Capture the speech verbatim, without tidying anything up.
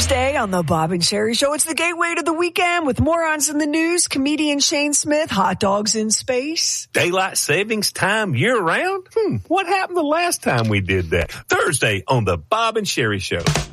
Thursday on the Bob and Sherry Show. It's the gateway to the weekend with morons in the news, comedian Shane Smith, hot dogs in space. Daylight savings time year round? Hmm, what happened the last time we did that? Thursday on the Bob and Sherry Show.